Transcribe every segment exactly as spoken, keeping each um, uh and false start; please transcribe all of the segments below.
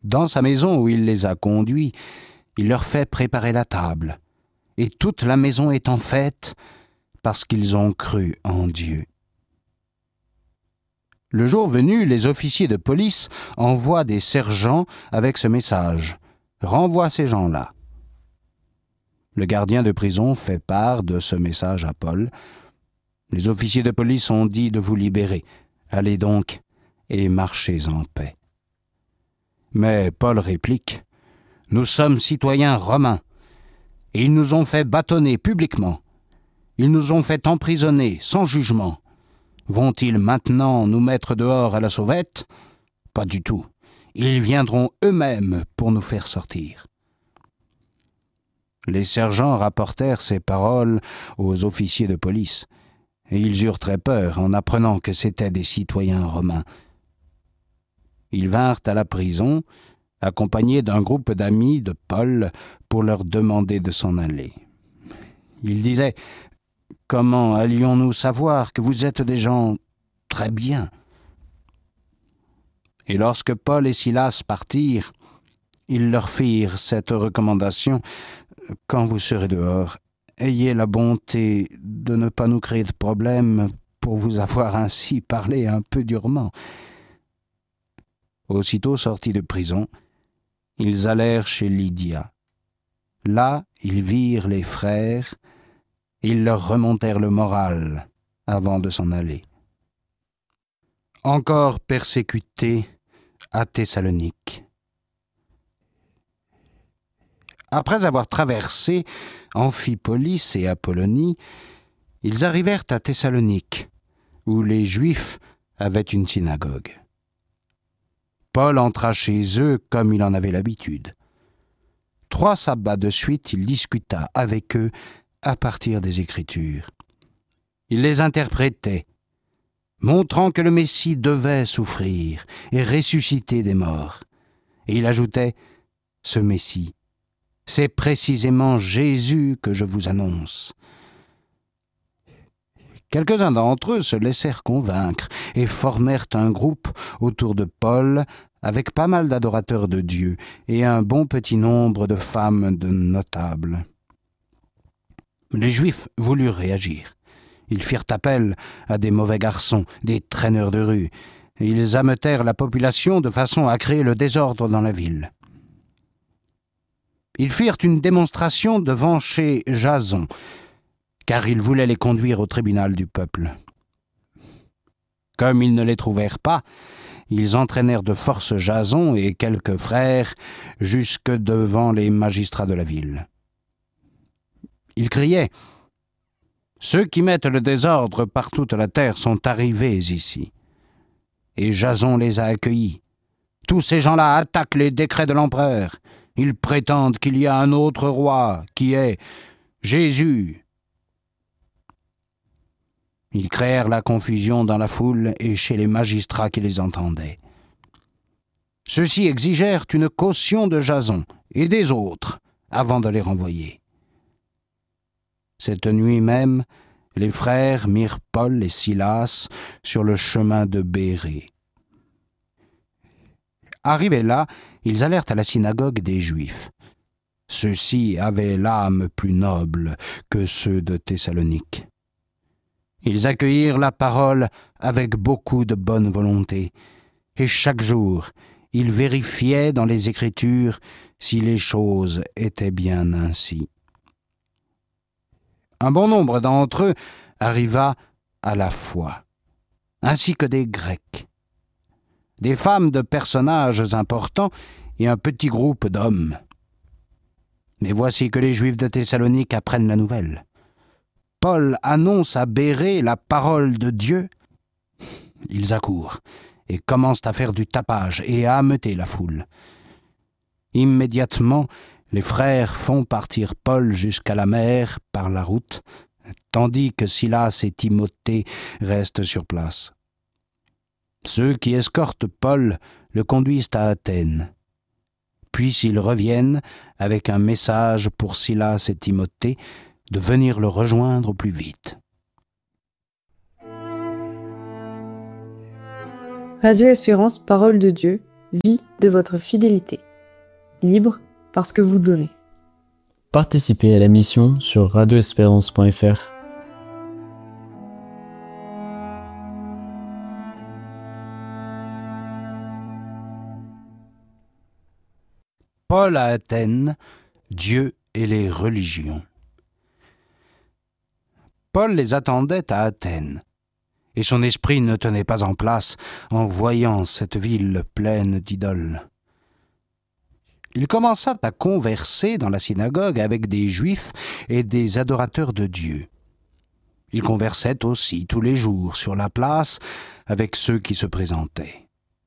Dans sa maison où il les a conduits, il leur fait préparer la table. Et toute la maison est en fête parce qu'ils ont cru en Dieu. Le jour venu, les officiers de police envoient des sergents avec ce message. « Renvoie ces gens-là ». Le gardien de prison fait part de ce message à Paul. Les officiers de police ont dit de vous libérer. Allez donc et marchez en paix. Mais Paul réplique, « Nous sommes citoyens romains, et ils nous ont fait bâtonner publiquement. Ils nous ont fait emprisonner sans jugement. Vont-ils maintenant nous mettre dehors à la sauvette? Pas du tout. Ils viendront eux-mêmes pour nous faire sortir. » Les sergents rapportèrent ces paroles aux officiers de police, et ils eurent très peur en apprenant que c'étaient des citoyens romains. Ils vinrent à la prison, accompagnés d'un groupe d'amis de Paul, pour leur demander de s'en aller. Ils disaient « Comment allions-nous savoir que vous êtes des gens très bien ?» Et lorsque Paul et Silas partirent, ils leur firent cette recommandation « Quand vous serez dehors, ayez la bonté de ne pas nous créer de problème pour vous avoir ainsi parlé un peu durement. » Aussitôt sortis de prison, ils allèrent chez Lydia. Là, ils virent les frères, et ils leur remontèrent le moral avant de s'en aller. Encore persécutés à Thessalonique. Après avoir traversé Amphipolis et Apollonie, ils arrivèrent à Thessalonique, où les Juifs avaient une synagogue. Paul entra chez eux comme il en avait l'habitude. Trois sabbats de suite, il discuta avec eux à partir des Écritures. Il les interprétait, montrant que le Messie devait souffrir et ressusciter des morts. Et il ajoutait, « Ce Messie, c'est précisément Jésus que je vous annonce. » Quelques-uns d'entre eux se laissèrent convaincre et formèrent un groupe autour de Paul avec pas mal d'adorateurs de Dieu et un bon petit nombre de femmes de notables. Les Juifs voulurent réagir. Ils firent appel à des mauvais garçons, des traîneurs de rue. Ils ameutèrent la population de façon à créer le désordre dans la ville. Ils firent une démonstration devant chez Jason, car ils voulaient les conduire au tribunal du peuple. Comme ils ne les trouvèrent pas, ils entraînèrent de force Jason et quelques frères jusque devant les magistrats de la ville. Ils criaient « Ceux qui mettent le désordre par toute la terre sont arrivés ici. » Et Jason les a accueillis. « Tous ces gens-là attaquent les décrets de l'empereur. Ils prétendent qu'il y a un autre roi, qui est Jésus. » Ils créèrent la confusion dans la foule et chez les magistrats qui les entendaient. Ceux-ci exigèrent une caution de Jason et des autres avant de les renvoyer. Cette nuit même, les frères mirent Paul et Silas sur le chemin de Bérée. Arrivés là, ils allèrent à la synagogue des Juifs. Ceux-ci avaient l'âme plus noble que ceux de Thessalonique. Ils accueillirent la parole avec beaucoup de bonne volonté, et chaque jour, ils vérifiaient dans les Écritures si les choses étaient bien ainsi. Un bon nombre d'entre eux arriva à la foi, ainsi que des Grecs, des femmes de personnages importants et un petit groupe d'hommes. Mais voici que les Juifs de Thessalonique apprennent la nouvelle. Paul annonce à Bérée la parole de Dieu. Ils accourent et commencent à faire du tapage et à ameuter la foule. Immédiatement, les frères font partir Paul jusqu'à la mer par la route, tandis que Silas et Timothée restent sur place. Ceux qui escortent Paul le conduisent à Athènes. Puis ils reviennent avec un message pour Silas et Timothée de venir le rejoindre au plus vite. Radio Espérance, parole de Dieu, vie de votre fidélité. Libre parce que vous donnez. Participez à la mission sur radio espérance point f r. Paul à Athènes, Dieu et les religions. Paul les attendait à Athènes, et son esprit ne tenait pas en place en voyant cette ville pleine d'idoles. Il commença à converser dans la synagogue avec des Juifs et des adorateurs de Dieu. Il conversait aussi tous les jours sur la place avec ceux qui se présentaient.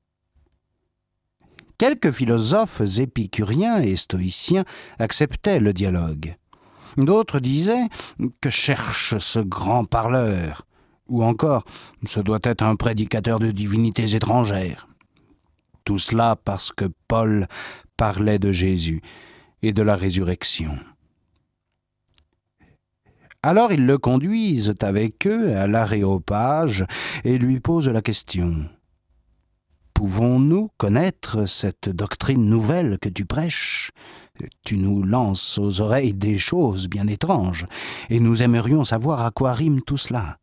Quelques philosophes épicuriens et stoïciens acceptaient le dialogue. D'autres disaient « Que cherche ce grand parleur ?» ou encore « Ce doit être un prédicateur de divinités étrangères ». Tout cela parce que Paul parlait de Jésus et de la résurrection. Alors ils le conduisent avec eux à l'Aréopage et lui posent la question. Pouvons-nous connaître cette doctrine nouvelle que tu prêches ? Tu nous lances aux oreilles des choses bien étranges, et nous aimerions savoir à quoi rime tout cela.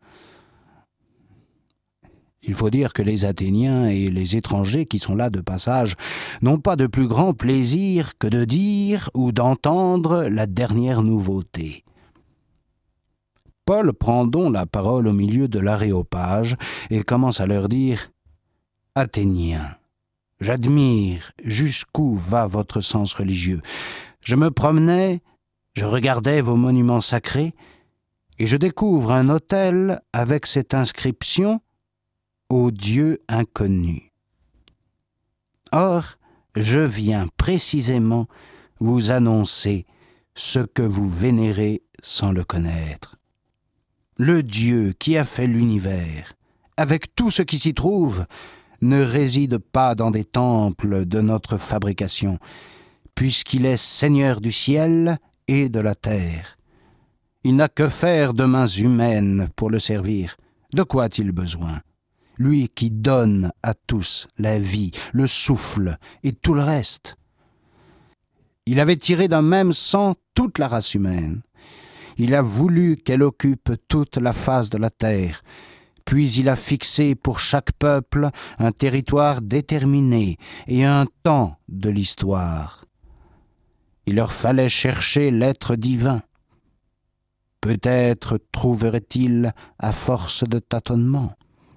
Il faut dire que les Athéniens et les étrangers qui sont là de passage n'ont pas de plus grand plaisir que de dire ou d'entendre la dernière nouveauté. Paul prend donc la parole au milieu de l'Aréopage et commence à leur dire « Athéniens, j'admire jusqu'où va votre sens religieux. Je me promenais, je regardais vos monuments sacrés, et je découvre un autel avec cette inscription « Au Dieu inconnu ». Or, je viens précisément vous annoncer ce que vous vénérez sans le connaître. Le Dieu qui a fait l'univers, avec tout ce qui s'y trouve, ne réside pas dans des temples de notre fabrication, puisqu'il est Seigneur du ciel et de la terre. Il n'a que faire de mains humaines pour le servir. De quoi a-t-il besoin ? Lui qui donne à tous la vie, le souffle et tout le reste. Il avait tiré d'un même sang toute la race humaine. Il a voulu qu'elle occupe toute la face de la terre. Puis il a fixé pour chaque peuple un territoire déterminé et un temps de l'histoire. Il leur fallait chercher l'être divin. Peut-être trouverait-il à force de tâtonnements.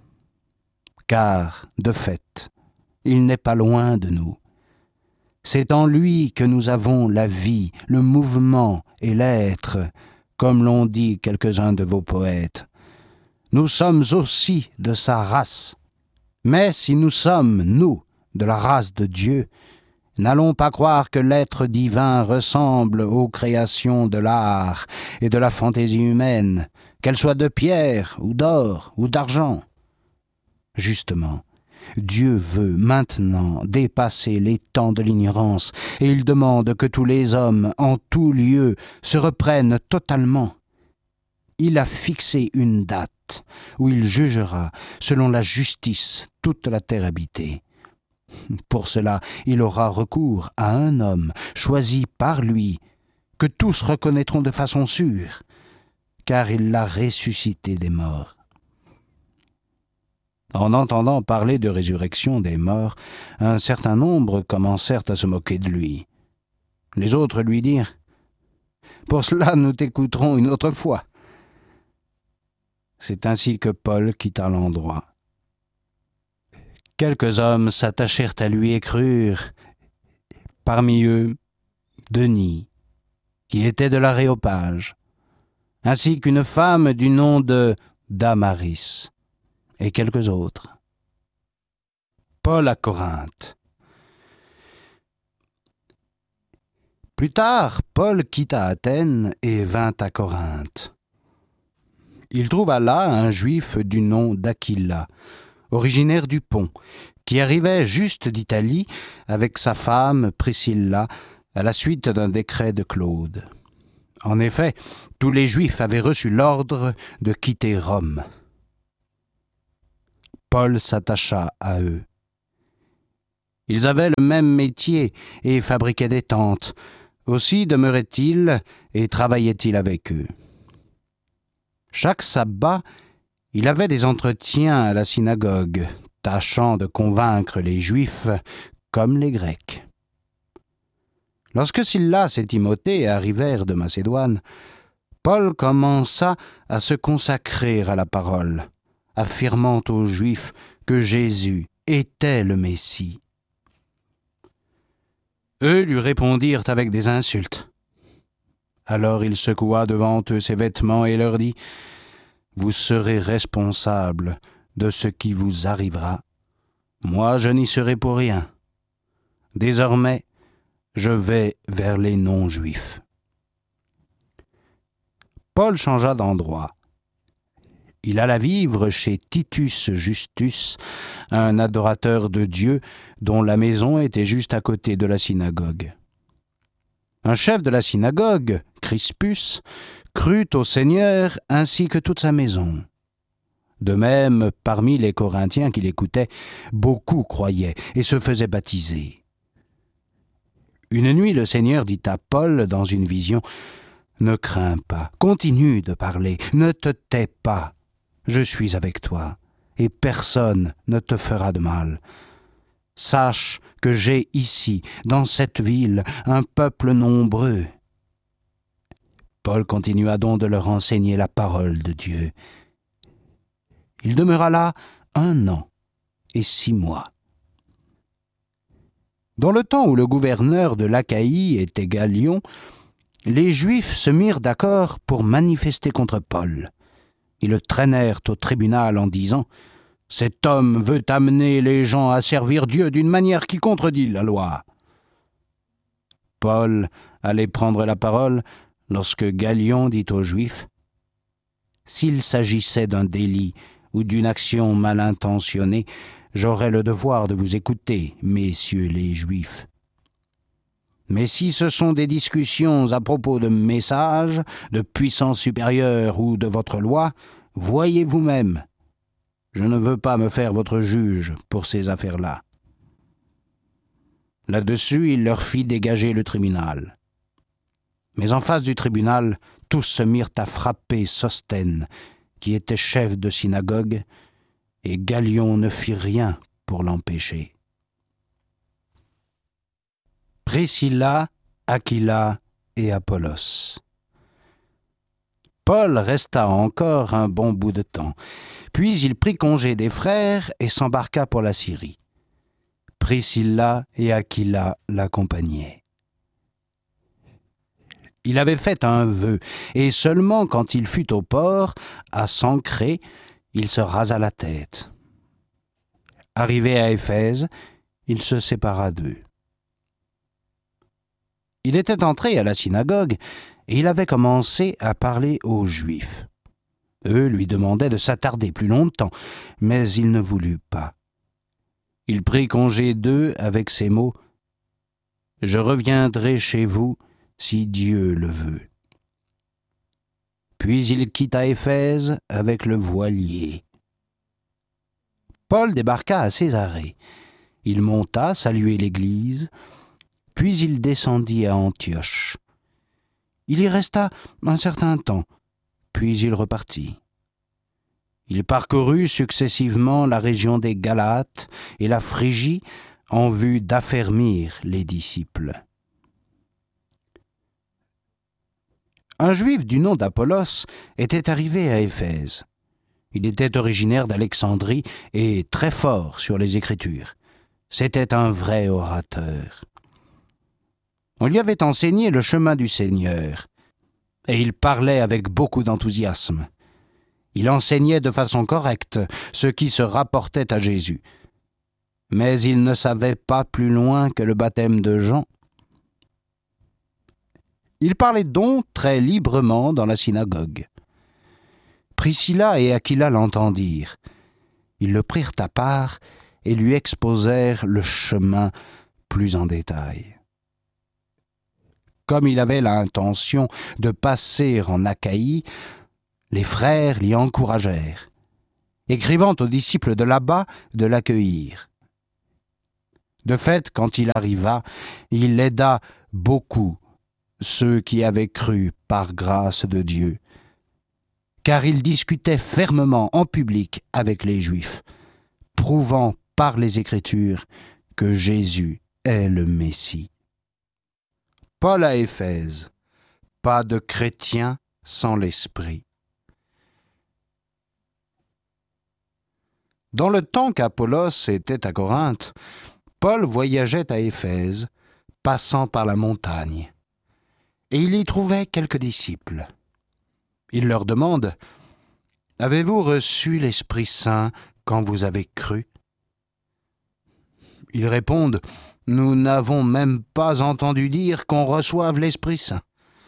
Car, de fait, il n'est pas loin de nous. C'est en lui que nous avons la vie, le mouvement et l'être, comme l'ont dit quelques-uns de vos poètes. Nous sommes aussi de sa race. Mais si nous sommes, nous, de la race de Dieu, n'allons pas croire que l'être divin ressemble aux créations de l'art et de la fantaisie humaine, qu'elles soient de pierre ou d'or ou d'argent. Justement, Dieu veut maintenant dépasser les temps de l'ignorance et il demande que tous les hommes, en tout lieu, se reprennent totalement. Il a fixé une date où il jugera, selon la justice, toute la terre habitée. Pour cela, il aura recours à un homme choisi par lui, que tous reconnaîtront de façon sûre, car il l'a ressuscité des morts. En entendant parler de résurrection des morts, un certain nombre commencèrent à se moquer de lui. Les autres lui dirent « Pour cela, nous t'écouterons une autre fois. » C'est ainsi que Paul quitta l'endroit. Quelques hommes s'attachèrent à lui et crurent, parmi eux Denis, qui était de l'Aréopage, ainsi qu'une femme du nom de Damaris, et quelques autres. Paul à Corinthe. Plus tard, Paul quitta Athènes et vint à Corinthe. Il trouva là un juif du nom d'Aquila, originaire du Pont, qui arrivait juste d'Italie avec sa femme Priscilla à la suite d'un décret de Claude. En effet, tous les Juifs avaient reçu l'ordre de quitter Rome. Paul s'attacha à eux. Ils avaient le même métier et fabriquaient des tentes. Aussi demeurait-il et travaillait-il avec eux. Chaque sabbat, il avait des entretiens à la synagogue, tâchant de convaincre les Juifs comme les Grecs. Lorsque Silas et Timothée arrivèrent de Macédoine, Paul commença à se consacrer à la parole, affirmant aux Juifs que Jésus était le Messie. Eux lui répondirent avec des insultes. Alors il secoua devant eux ses vêtements et leur dit « Vous serez responsables de ce qui vous arrivera. Moi, je n'y serai pour rien. Désormais, je vais vers les non-juifs. » Paul changea d'endroit. Il alla vivre chez Titus Justus, un adorateur de Dieu dont la maison était juste à côté de la synagogue. Un chef de la synagogue, Crispus, crut au Seigneur ainsi que toute sa maison. De même, parmi les Corinthiens qui l'écoutaient, beaucoup croyaient et se faisaient baptiser. Une nuit, le Seigneur dit à Paul dans une vision « Ne crains pas, continue de parler, ne te tais pas. Je suis avec toi, et personne ne te fera de mal. Sache que j'ai ici, dans cette ville, un peuple nombreux. » Paul continua donc de leur enseigner la parole de Dieu. Il demeura là un an et six mois. Dans le temps où le gouverneur de l'Achaïe était Galion, les Juifs se mirent d'accord pour manifester contre Paul. Ils le traînèrent au tribunal en disant « Cet homme veut amener les gens à servir Dieu d'une manière qui contredit la loi. » Paul allait prendre la parole lorsque Galion dit aux Juifs « S'il s'agissait d'un délit ou d'une action mal intentionnée, j'aurais le devoir de vous écouter, messieurs les Juifs. Mais si ce sont des discussions à propos de messages, de puissance supérieure ou de votre loi, voyez vous-même. Je ne veux pas me faire votre juge pour ces affaires-là. » Là-dessus, il leur fit dégager le tribunal. Mais en face du tribunal, tous se mirent à frapper Sosthène, qui était chef de synagogue, et Galion ne fit rien pour l'empêcher. Priscilla, Aquila et Apollos. Paul resta encore un bon bout de temps, puis il prit congé des frères et s'embarqua pour la Syrie. Priscilla et Aquila l'accompagnaient. Il avait fait un vœu, et seulement quand il fut au port, à Sancré, il se rasa la tête. Arrivé à Éphèse, il se sépara d'eux. Il était entré à la synagogue et il avait commencé à parler aux Juifs. Eux lui demandaient de s'attarder plus longtemps, mais il ne voulut pas. Il prit congé d'eux avec ces mots « Je reviendrai chez vous si Dieu le veut. » Puis il quitta Éphèse avec le voilier. Paul débarqua à Césarée. Il monta saluer l'Église, puis il descendit à Antioche. Il y resta un certain temps, puis il repartit. Il parcourut successivement la région des Galates et la Phrygie en vue d'affermir les disciples. Un Juif du nom d'Apollos était arrivé à Éphèse. Il était originaire d'Alexandrie et très fort sur les Écritures. C'était un vrai orateur. On lui avait enseigné le chemin du Seigneur, et il parlait avec beaucoup d'enthousiasme. Il enseignait de façon correcte ce qui se rapportait à Jésus. Mais il ne savait pas plus loin que le baptême de Jean. Il parlait donc très librement dans la synagogue. Priscilla et Aquila l'entendirent. Ils le prirent à part et lui exposèrent le chemin plus en détail. Comme il avait l'intention de passer en Achaïe, les frères l'y encouragèrent, écrivant aux disciples de là-bas de l'accueillir. De fait, quand il arriva, il aida beaucoup ceux qui avaient cru par grâce de Dieu, car il discutait fermement en public avec les Juifs, prouvant par les Écritures que Jésus est le Messie. Paul à Éphèse, pas de chrétien sans l'Esprit. Dans le temps qu'Apollos était à Corinthe, Paul voyageait à Éphèse, passant par la montagne, et il y trouvait quelques disciples. Il leur demande « Avez-vous reçu l'Esprit Saint quand vous avez cru ?» Ils répondent « Nous n'avons même pas entendu dire qu'on reçoive l'Esprit Saint. »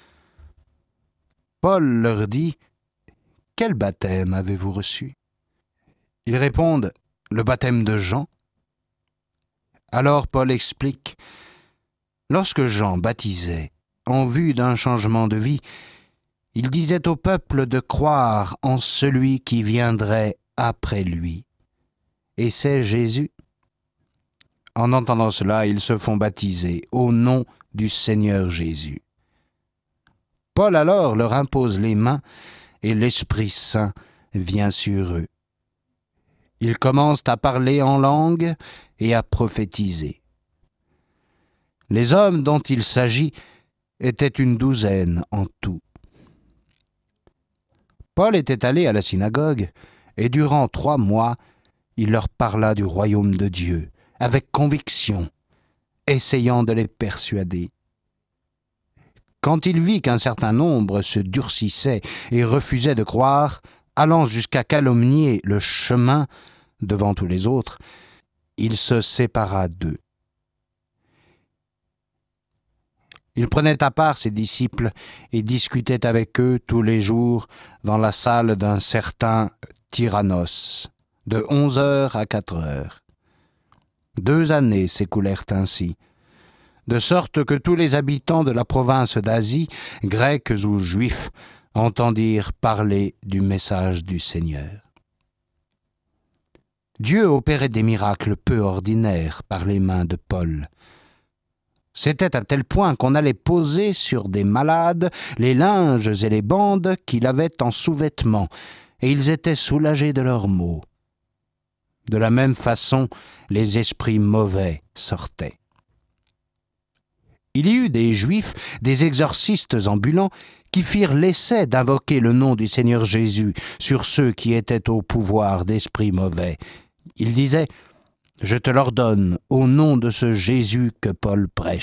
Paul leur dit « Quel baptême avez-vous reçu ?» Ils répondent « Le baptême de Jean. » Alors Paul explique « Lorsque Jean baptisait, en vue d'un changement de vie, il disait au peuple de croire en celui qui viendrait après lui. Et c'est Jésus. En entendant cela, ils se font baptiser au nom du Seigneur Jésus. Paul alors leur impose les mains et l'Esprit Saint vient sur eux. Ils commencent à parler en langue et à prophétiser. Les hommes dont il s'agit étaient une douzaine en tout. Paul était allé à la synagogue et durant trois mois, il leur parla du royaume de Dieu avec conviction, essayant de les persuader. Quand il vit qu'un certain nombre se durcissait et refusait de croire, allant jusqu'à calomnier le chemin devant tous les autres, il se sépara d'eux. Il prenait à part ses disciples et discutait avec eux tous les jours dans la salle d'un certain Tyrannos, de onze heures à quatre heures. Deux années s'écoulèrent ainsi, de sorte que tous les habitants de la province d'Asie, grecs ou juifs, entendirent parler du message du Seigneur. Dieu opérait des miracles peu ordinaires par les mains de Paul. C'était à tel point qu'on allait poser sur des malades les linges et les bandes qu'il avait en sous-vêtements, et ils étaient soulagés de leurs maux. De la même façon, les esprits mauvais sortaient. Il y eut des Juifs, des exorcistes ambulants, qui firent l'essai d'invoquer le nom du Seigneur Jésus sur ceux qui étaient au pouvoir d'esprits mauvais. Ils disaient « Je te l'ordonne au nom de ce Jésus que Paul prêche. »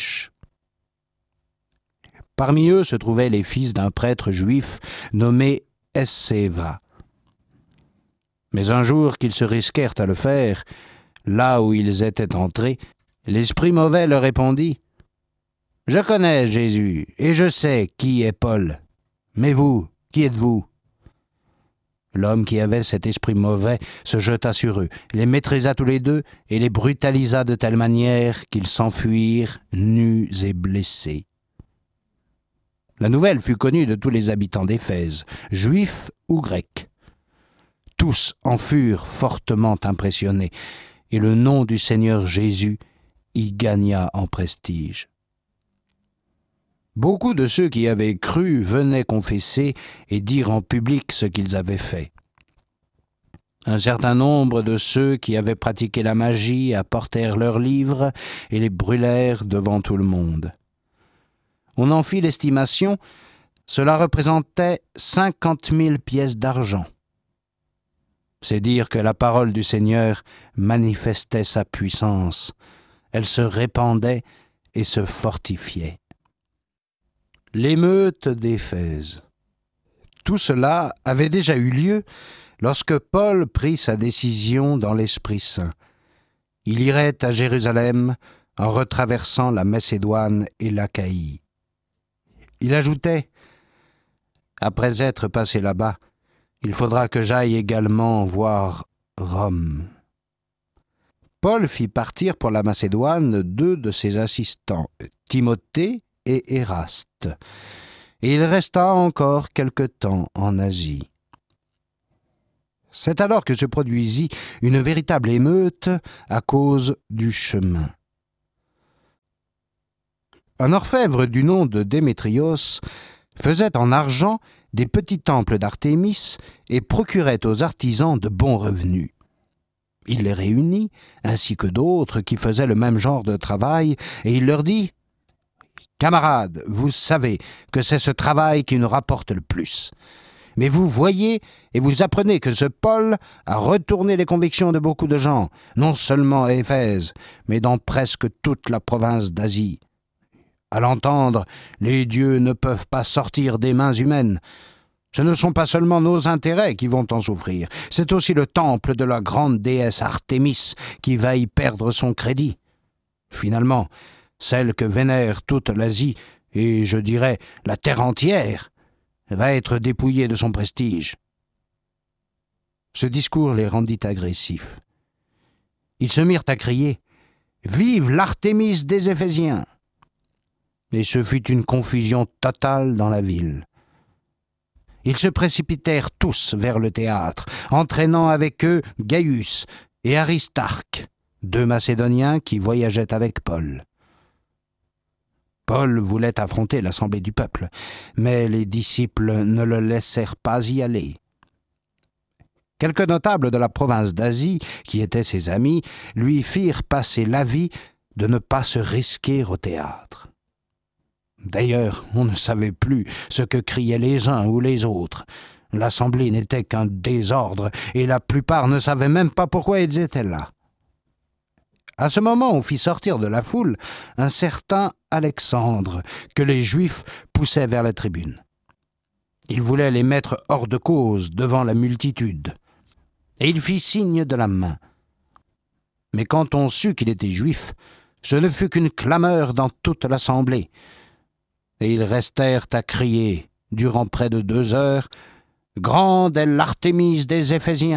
Parmi eux se trouvaient les fils d'un prêtre juif nommé Escéva. Mais un jour qu'ils se risquèrent à le faire, là où ils étaient entrés, l'esprit mauvais leur répondit « Je connais Jésus, et je sais qui est Paul. Mais vous, qui êtes-vous » L'homme qui avait cet esprit mauvais se jeta sur eux, les maîtrisa tous les deux et les brutalisa de telle manière qu'ils s'enfuirent nus et blessés. La nouvelle fut connue de tous les habitants d'Éphèse, juifs ou grecs. Tous en furent fortement impressionnés, et le nom du Seigneur Jésus y gagna en prestige. Beaucoup de ceux qui avaient cru venaient confesser et dire en public ce qu'ils avaient fait. Un certain nombre de ceux qui avaient pratiqué la magie apportèrent leurs livres et les brûlèrent devant tout le monde. On en fit l'estimation, cela représentait cinquante mille pièces d'argent. C'est dire que la parole du Seigneur manifestait sa puissance. Elle se répandait et se fortifiait. L'émeute d'Éphèse. Tout cela avait déjà eu lieu lorsque Paul prit sa décision dans l'Esprit Saint. Il irait à Jérusalem en retraversant la Macédoine et l'Achaïe. Il ajoutait « Après être passé là-bas, il faudra que j'aille également voir Rome. » Paul fit partir pour la Macédoine deux de ses assistants, Timothée et Éraste, et il resta encore quelque temps en Asie. C'est alors que se produisit une véritable émeute à cause du chemin. Un orfèvre du nom de Démétrios faisait en argent des petits temples d'Artémis et procurait aux artisans de bons revenus. Il les réunit, ainsi que d'autres qui faisaient le même genre de travail, et il leur dit « Camarades, vous savez que c'est ce travail qui nous rapporte le plus. Mais vous voyez et vous apprenez que ce Paul a retourné les convictions de beaucoup de gens, non seulement à Éphèse, mais dans presque toute la province d'Asie. À l'entendre, les dieux ne peuvent pas sortir des mains humaines. Ce ne sont pas seulement nos intérêts qui vont en souffrir, c'est aussi le temple de la grande déesse Artémis qui va y perdre son crédit. Finalement, celle que vénère toute l'Asie, et je dirais la terre entière, va être dépouillée de son prestige. » Ce discours les rendit agressifs. Ils se mirent à crier « Vive l'Artémis des Éphésiens !» Et ce fut une confusion totale dans la ville. Ils se précipitèrent tous vers le théâtre, entraînant avec eux Gaius et Aristarque, deux Macédoniens qui voyageaient avec Paul. Paul voulait affronter l'assemblée du peuple, mais les disciples ne le laissèrent pas y aller. Quelques notables de la province d'Asie, qui étaient ses amis, lui firent passer l'avis de ne pas se risquer au théâtre. D'ailleurs, on ne savait plus ce que criaient les uns ou les autres. L'assemblée n'était qu'un désordre, et la plupart ne savaient même pas pourquoi ils étaient là. À ce moment, on fit sortir de la foule un certain Alexandre, que les Juifs poussaient vers la tribune. Il voulait les mettre hors de cause devant la multitude, et il fit signe de la main. Mais quand on sut qu'il était juif, ce ne fut qu'une clameur dans toute l'assemblée, et ils restèrent à crier durant près de deux heures « Grande est l'Artémis des Éphésiens !»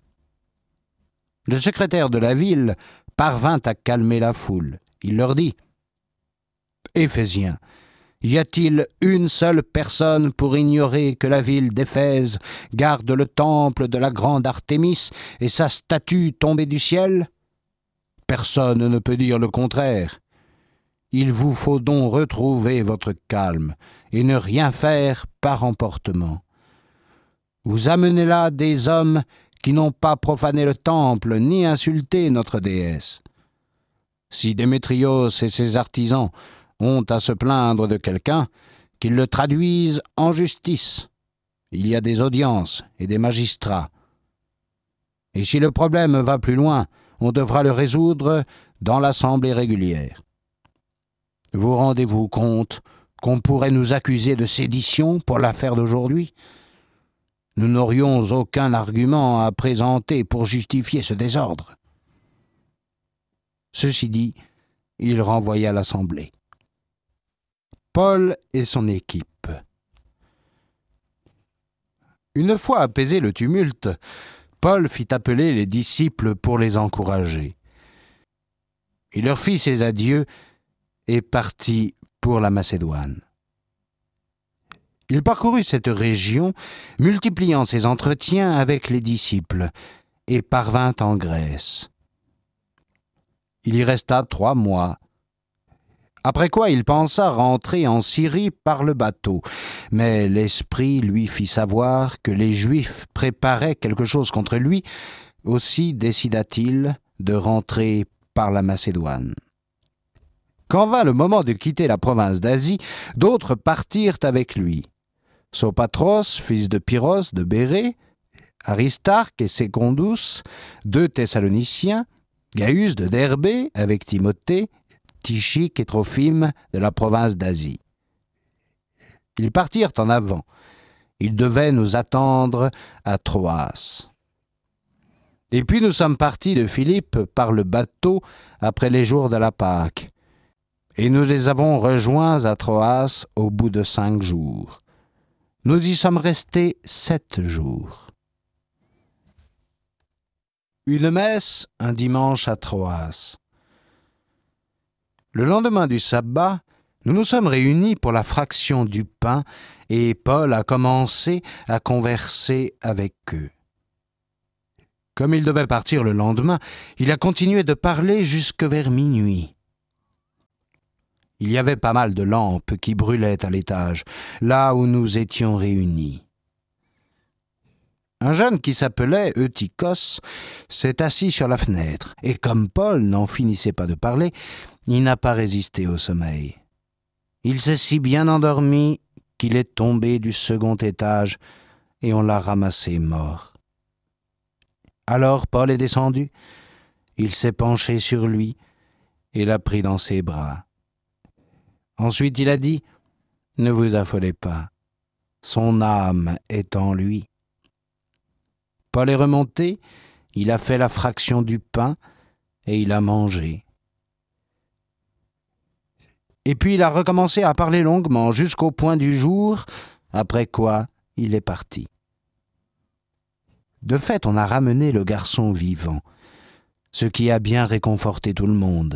Le secrétaire de la ville parvint à calmer la foule. Il leur dit « Éphésiens, y a-t-il une seule personne pour ignorer que la ville d'Éphèse garde le temple de la grande Artémis et sa statue tombée du ciel? Personne ne peut dire le contraire. Il vous faut donc retrouver votre calme et ne rien faire par emportement. Vous amenez là des hommes qui n'ont pas profané le temple ni insulté notre déesse. Si Démétrios et ses artisans ont à se plaindre de quelqu'un, qu'ils le traduisent en justice. Il y a des audiences et des magistrats. Et si le problème va plus loin, on devra le résoudre dans l'assemblée régulière. Vous rendez-vous compte qu'on pourrait nous accuser de sédition pour l'affaire d'aujourd'hui? Nous n'aurions aucun argument à présenter pour justifier ce désordre. » Ceci dit, il renvoya l'assemblée. Paul et son équipe. Une fois apaisé le tumulte, Paul fit appeler les disciples pour les encourager. Il leur fit ses adieux et partit pour la Macédoine. Il parcourut cette région, multipliant ses entretiens avec les disciples, et parvint en Grèce. Il y resta trois mois, après quoi il pensa rentrer en Syrie par le bateau, mais l'Esprit lui fit savoir que les Juifs préparaient quelque chose contre lui, aussi décida-t-il de rentrer par la Macédoine. Quand vint le moment de quitter la province d'Asie, d'autres partirent avec lui. Sopatros, fils de Pyros de Bérée, Aristarque et Secondus, deux Thessaloniciens, Gaius de Derbée avec Timothée, Tychique et Trophime de la province d'Asie. Ils partirent en avant. Ils devaient nous attendre à Troas. Et puis nous sommes partis de Philippe par le bateau après les jours de la Pâque. Et nous les avons rejoints à Troas au bout de cinq jours. Nous y sommes restés sept jours. Une messe un dimanche à Troas. Le lendemain du sabbat, nous nous sommes réunis pour la fraction du pain et Paul a commencé à converser avec eux. Comme il devait partir le lendemain, il a continué de parler jusque vers minuit. Il y avait pas mal de lampes qui brûlaient à l'étage, là où nous étions réunis. Un jeune qui s'appelait Eutychos s'est assis sur la fenêtre, et comme Paul n'en finissait pas de parler, il n'a pas résisté au sommeil. Il s'est si bien endormi qu'il est tombé du second étage et on l'a ramassé mort. Alors Paul est descendu, il s'est penché sur lui et l'a pris dans ses bras. Ensuite il a dit « Ne vous affolez pas, son âme est en lui. » Paul est remonté, il a fait la fraction du pain et il a mangé. Et puis il a recommencé à parler longuement jusqu'au point du jour, après quoi il est parti. De fait, on a ramené le garçon vivant, ce qui a bien réconforté tout le monde.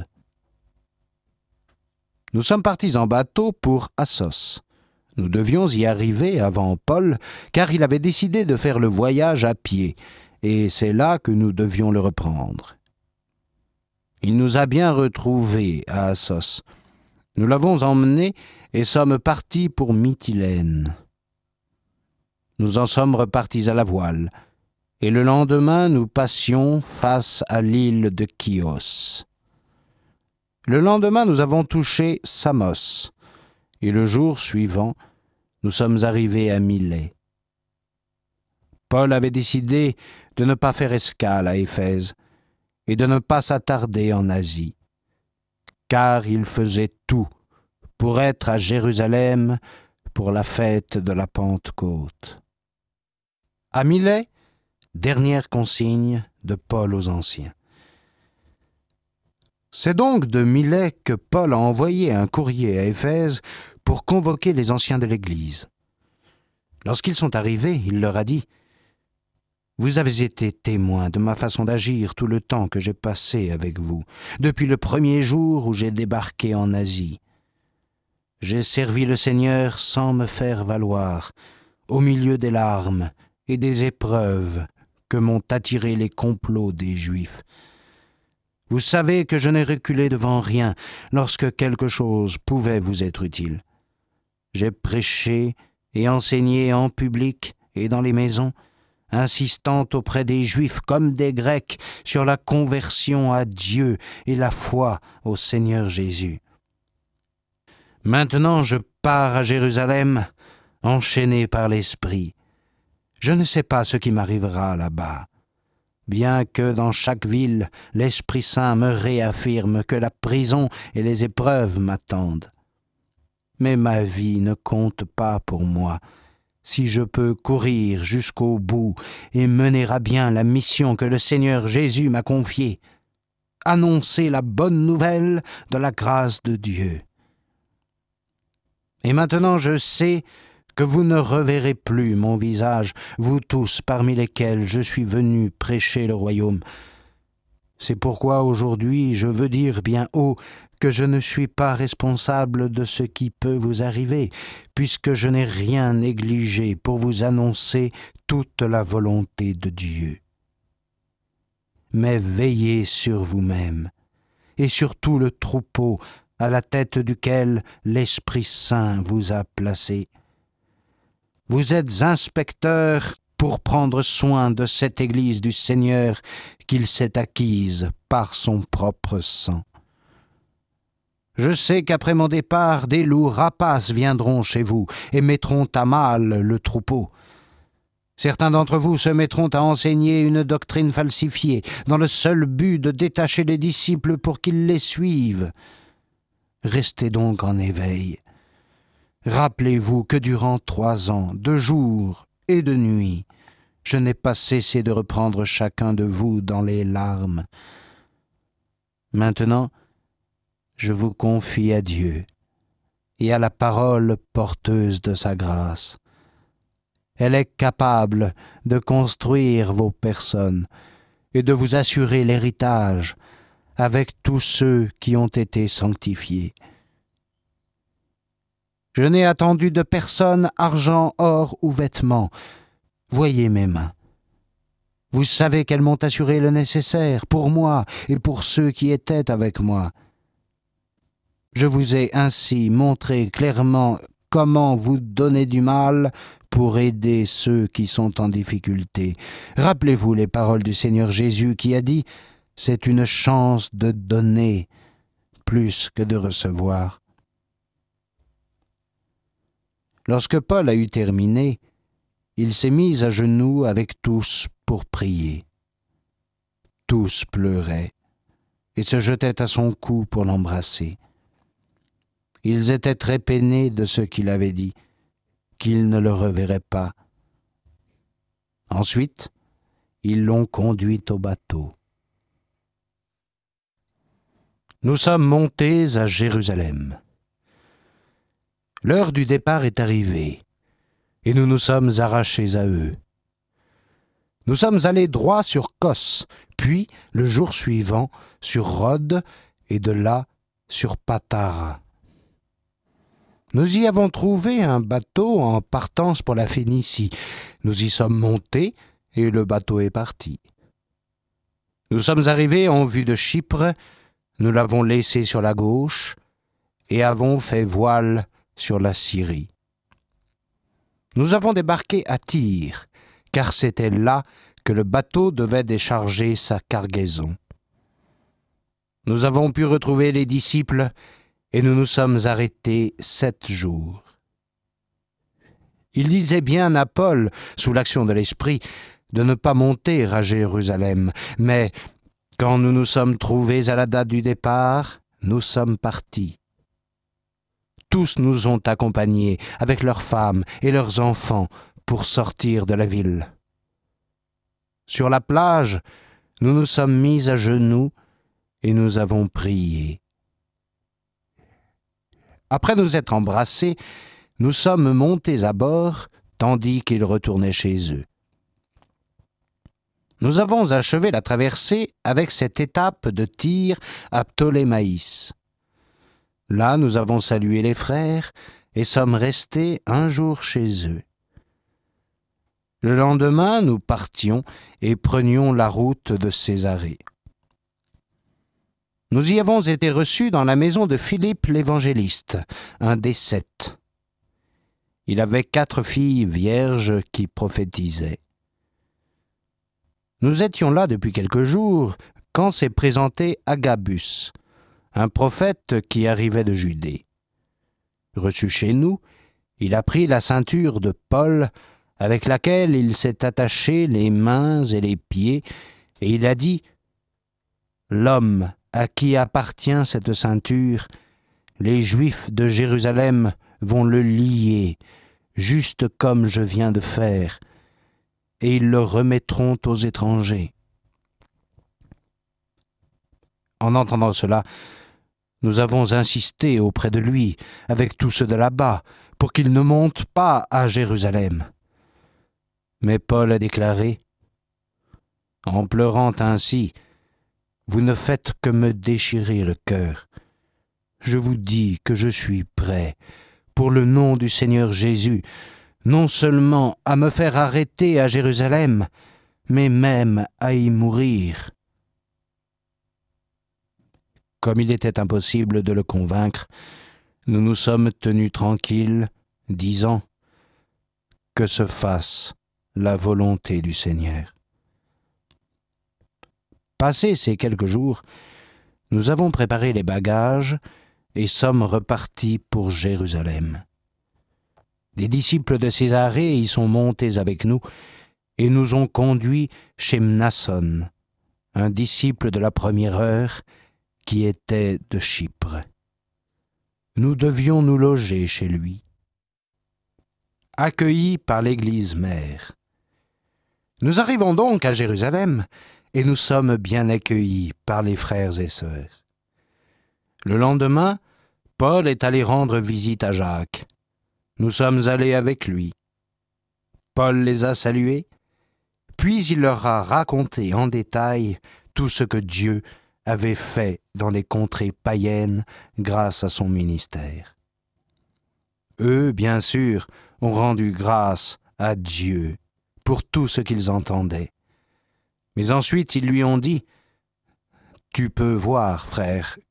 Nous sommes partis en bateau pour Assos. Nous devions y arriver avant Paul, car il avait décidé de faire le voyage à pied, et c'est là que nous devions le reprendre. Il nous a bien retrouvés à Assos. Nous l'avons emmené et sommes partis pour Mytilène. Nous en sommes repartis à la voile, et le lendemain nous passions face à l'île de Chios. Le lendemain nous avons touché Samos, et le jour suivant, nous sommes arrivés à Milet. Paul avait décidé de ne pas faire escale à Éphèse et de ne pas s'attarder en Asie, car il faisait tout pour être à Jérusalem pour la fête de la Pentecôte. À Milet, dernière consigne de Paul aux anciens. C'est donc de Milet que Paul a envoyé un courrier à Éphèse pour convoquer les anciens de l'Église. Lorsqu'ils sont arrivés, il leur a dit « Vous avez été témoins de ma façon d'agir tout le temps que j'ai passé avec vous, depuis le premier jour où j'ai débarqué en Asie. J'ai servi le Seigneur sans me faire valoir, au milieu des larmes et des épreuves que m'ont attiré les complots des Juifs. Vous savez que je n'ai reculé devant rien lorsque quelque chose pouvait vous être utile. J'ai prêché et enseigné en public et dans les maisons, insistant auprès des Juifs comme des Grecs sur la conversion à Dieu et la foi au Seigneur Jésus. Maintenant je pars à Jérusalem, enchaîné par l'Esprit. Je ne sais pas ce qui m'arrivera là-bas, bien que dans chaque ville, l'Esprit Saint me réaffirme que la prison et les épreuves m'attendent. Mais ma vie ne compte pas pour moi, si je peux courir jusqu'au bout et mener à bien la mission que le Seigneur Jésus m'a confiée, annoncer la bonne nouvelle de la grâce de Dieu. Et maintenant je sais que vous ne reverrez plus mon visage, vous tous parmi lesquels je suis venu prêcher le royaume. C'est pourquoi aujourd'hui je veux dire bien haut que je ne suis pas responsable de ce qui peut vous arriver, puisque je n'ai rien négligé pour vous annoncer toute la volonté de Dieu. Mais veillez sur vous-même, et sur tout le troupeau à la tête duquel l'Esprit Saint vous a placé. Vous êtes inspecteurs pour prendre soin de cette Église du Seigneur qu'il s'est acquise par son propre sang. Je sais qu'après mon départ, des loups rapaces viendront chez vous et mettront à mal le troupeau. Certains d'entre vous se mettront à enseigner une doctrine falsifiée, dans le seul but de détacher les disciples pour qu'ils les suivent. Restez donc en éveil. Rappelez-vous que durant trois ans, de jour et de nuit, je n'ai pas cessé de reprendre chacun de vous dans les larmes. Maintenant, je vous confie à Dieu et à la parole porteuse de sa grâce. Elle est capable de construire vos personnes et de vous assurer l'héritage avec tous ceux qui ont été sanctifiés. Je n'ai attendu de personne argent, or ou vêtements. Voyez mes mains. Vous savez qu'elles m'ont assuré le nécessaire pour moi et pour ceux qui étaient avec moi. Je vous ai ainsi montré clairement comment vous donner du mal pour aider ceux qui sont en difficulté. Rappelez-vous les paroles du Seigneur Jésus qui a dit « C'est une chance de donner plus que de recevoir ». Lorsque Paul a eu terminé, il s'est mis à genoux avec tous pour prier. Tous pleuraient et se jetaient à son cou pour l'embrasser. Ils étaient très peinés de ce qu'il avait dit, qu'ils ne le reverraient pas. Ensuite, ils l'ont conduit au bateau. Nous sommes montés à Jérusalem. L'heure du départ est arrivée, et nous nous sommes arrachés à eux. Nous sommes allés droit sur Kos, puis, le jour suivant, sur Rhodes, et de là sur Patara. Nous y avons trouvé un bateau en partance pour la Phénicie. Nous y sommes montés, et le bateau est parti. Nous sommes arrivés en vue de Chypre, nous l'avons laissé sur la gauche, et avons fait voile sur la Syrie. Nous avons débarqué à Tyr, car c'était là que le bateau devait décharger sa cargaison. Nous avons pu retrouver les disciples et nous nous sommes arrêtés sept jours. Il disait bien à Paul, sous l'action de l'Esprit, de ne pas monter à Jérusalem, mais quand nous nous sommes trouvés à la date du départ, nous sommes partis. Tous nous ont accompagnés avec leurs femmes et leurs enfants pour sortir de la ville. Sur la plage, nous nous sommes mis à genoux et nous avons prié. Après nous être embrassés, nous sommes montés à bord tandis qu'ils retournaient chez eux. Nous avons achevé la traversée avec cette étape de Tyr à Ptolémaïs. Là, nous avons salué les frères et sommes restés un jour chez eux. Le lendemain, nous partions et prenions la route de Césarée. Nous y avons été reçus dans la maison de Philippe l'évangéliste, un des sept. Il avait quatre filles vierges qui prophétisaient. Nous étions là depuis quelques jours quand s'est présenté Agabus, un prophète qui arrivait de Judée. Reçu chez nous, il a pris la ceinture de Paul avec laquelle il s'est attaché les mains et les pieds, et il a dit « L'homme à qui appartient cette ceinture, les Juifs de Jérusalem vont le lier, juste comme je viens de faire, et ils le remettront aux étrangers. » En entendant cela, nous avons insisté auprès de lui, avec tous ceux de là-bas, pour qu'il ne monte pas à Jérusalem. Mais Paul a déclaré, en pleurant ainsi, « Vous ne faites que me déchirer le cœur. Je vous dis que je suis prêt, pour le nom du Seigneur Jésus, non seulement à me faire arrêter à Jérusalem, mais même à y mourir. » Comme il était impossible de le convaincre, nous nous sommes tenus tranquilles, disant « Que se fasse la volonté du Seigneur. » Passés ces quelques jours, nous avons préparé les bagages et sommes repartis pour Jérusalem. Des disciples de Césarée y sont montés avec nous et nous ont conduits chez Mnason, un disciple de la première heure qui était de Chypre. Nous devions nous loger chez lui. Accueillis par l'Église mère. Nous arrivons donc à Jérusalem et nous sommes bien accueillis par les frères et sœurs. Le lendemain, Paul est allé rendre visite à Jacques. Nous sommes allés avec lui. Paul les a salués, puis il leur a raconté en détail tout ce que Dieu avait fait dans les contrées païennes grâce à son ministère. Eux, bien sûr, ont rendu grâce à Dieu pour tout ce qu'ils entendaient. Mais ensuite, ils lui ont dit « Tu peux voir, frère,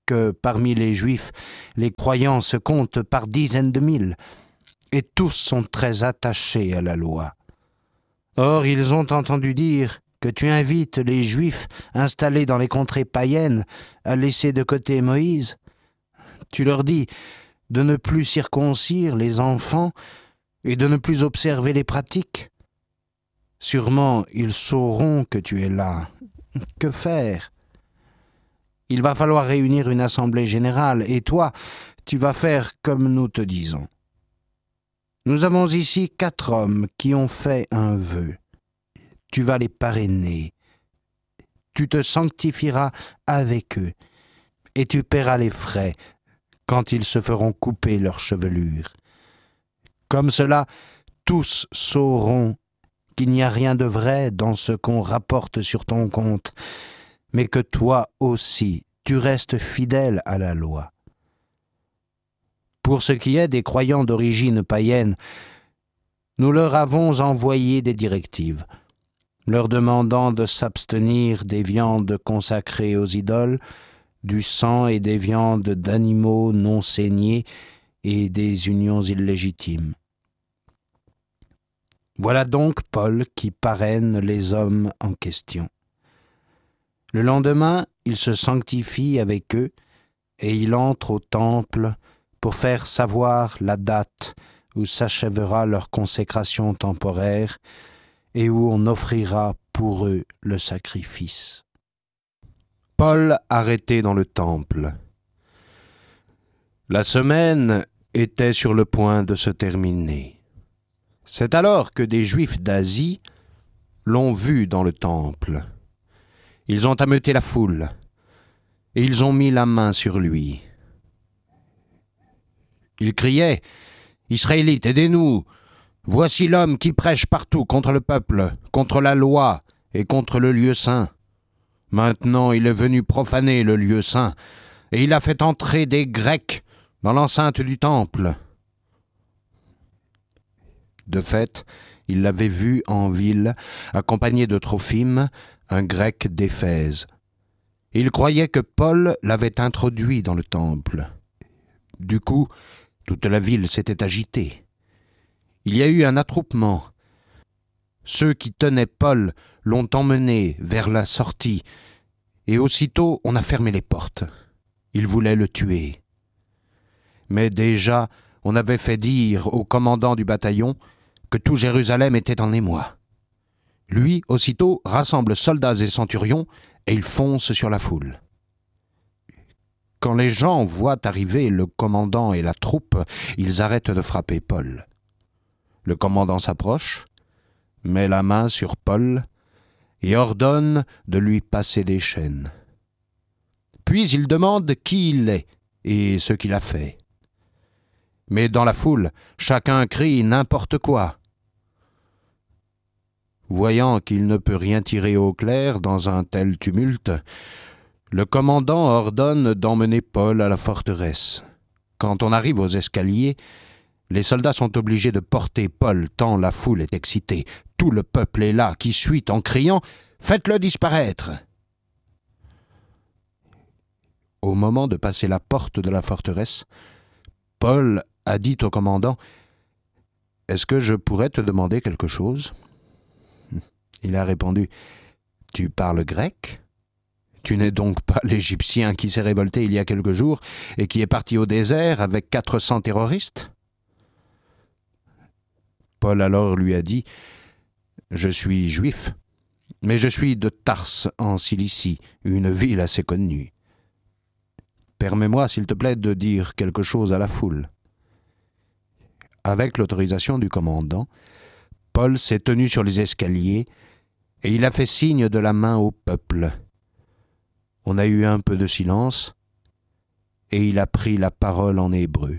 que parmi les Juifs, les croyants se comptent par dizaines de mille, et tous sont très attachés à la loi. Or, ils ont entendu dire que tu invites les Juifs installés dans les contrées païennes à laisser de côté Moïse. Tu leur dis de ne plus circoncire les enfants et de ne plus observer les pratiques. Sûrement, ils sauront que tu es là. Que faire ? Il va falloir réunir une assemblée générale, et toi, tu vas faire comme nous te disons. Nous avons ici quatre hommes qui ont fait un vœu. Tu vas les parrainer. Tu te sanctifieras avec eux, et tu paieras les frais quand ils se feront couper leurs chevelures. Comme cela, tous sauront qu'il n'y a rien de vrai dans ce qu'on rapporte sur ton compte, mais que toi aussi, tu restes fidèle à la loi. Pour ce qui est des croyants d'origine païenne, nous leur avons envoyé des directives, leur demandant de s'abstenir des viandes consacrées aux idoles, du sang et des viandes d'animaux non saignés et des unions illégitimes. Voilà donc Paul qui parraine les hommes en question. Le lendemain, il se sanctifie avec eux et il entre au temple pour faire savoir la date où s'achèvera leur consécration temporaire et où on offrira pour eux le sacrifice. Paul arrêté dans le temple. La semaine était sur le point de se terminer. C'est alors que des Juifs d'Asie l'ont vu dans le temple. Ils ont ameuté la foule, et ils ont mis la main sur lui. Ils criaient « Israélites, aidez-nous! Voici l'homme qui prêche partout contre le peuple, contre la loi et contre le lieu saint. Maintenant il est venu profaner le lieu saint, et il a fait entrer des Grecs dans l'enceinte du temple. » De fait, il l'avait vu en ville, accompagné de Trophime, un Grec d'Éphèse. Il croyait que Paul l'avait introduit dans le temple. Du coup, toute la ville s'était agitée. Il y a eu un attroupement. Ceux qui tenaient Paul l'ont emmené vers la sortie, et aussitôt on a fermé les portes. Ils voulaient le tuer. Mais déjà, on avait fait dire au commandant du bataillon que tout Jérusalem était en émoi. Lui, aussitôt, rassemble soldats et centurions, et il fonce sur la foule. Quand les gens voient arriver le commandant et la troupe, ils arrêtent de frapper Paul. Le commandant s'approche, met la main sur Paul et ordonne de lui passer des chaînes. Puis il demande qui il est et ce qu'il a fait. Mais dans la foule, chacun crie n'importe quoi. Voyant qu'il ne peut rien tirer au clair dans un tel tumulte, le commandant ordonne d'emmener Paul à la forteresse. Quand on arrive aux escaliers, les soldats sont obligés de porter Paul tant la foule est excitée. Tout le peuple est là, qui suit en criant « Faites-le disparaître !» Au moment de passer la porte de la forteresse, Paul a dit au commandant « Est-ce que je pourrais te demander quelque chose ?» Il a répondu « Tu parles grec ? Tu n'es donc pas l'Égyptien qui s'est révolté il y a quelques jours et qui est parti au désert avec quatre cents terroristes ?» Paul alors lui a dit « Je suis juif, mais je suis de Tarse en Cilicie, une ville assez connue. Permets-moi, s'il te plaît, de dire quelque chose à la foule. » Avec l'autorisation du commandant, Paul s'est tenu sur les escaliers et il a fait signe de la main au peuple. On a eu un peu de silence et il a pris la parole en hébreu.